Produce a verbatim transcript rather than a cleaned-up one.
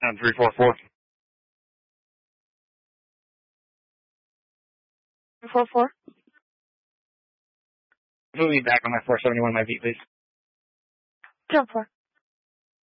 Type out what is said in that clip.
Um, three four four. three four four. Move me back on my four seventy-one, my V, please. Jump four.